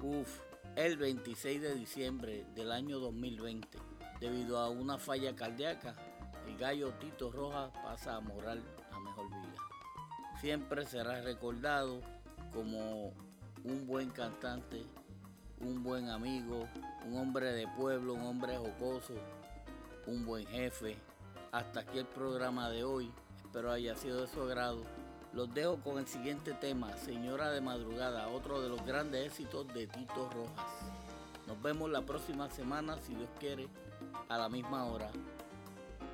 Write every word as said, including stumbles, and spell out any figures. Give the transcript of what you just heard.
Uf, el veintiséis de diciembre del año dos mil veinte, debido a una falla cardíaca, el gallo Tito Rojas pasa a morar a mejor vida. Siempre será recordado como un buen cantante, un buen amigo, un hombre de pueblo, un hombre jocoso, un buen jefe. Hasta aquí el programa de hoy, espero haya sido de su agrado. Los dejo con el siguiente tema, Señora de Madrugada, otro de los grandes éxitos de Tito Rojas. Nos vemos la próxima semana, si Dios quiere, a la misma hora.